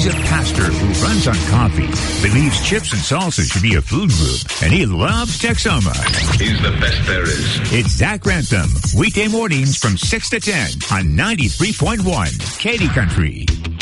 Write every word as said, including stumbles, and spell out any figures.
a pastor who runs on coffee, believes chips and salsa should be a food group, and he loves Texoma. He's the best there is. It's Zach Grantham, weekday mornings from six to ten on ninety-three point one Katy Country.